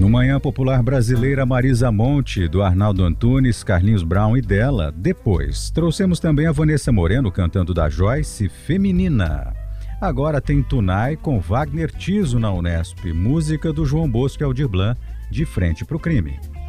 No Manhã Popular Brasileira, Marisa Monte, do Arnaldo Antunes, Carlinhos Brown e dela. Depois, trouxemos também a Vanessa Moreno cantando da Joyce, Feminina. Agora tem Tunai com Wagner Tiso na Unesp, música do João Bosco e Aldir Blanc, De Frente pro Crime.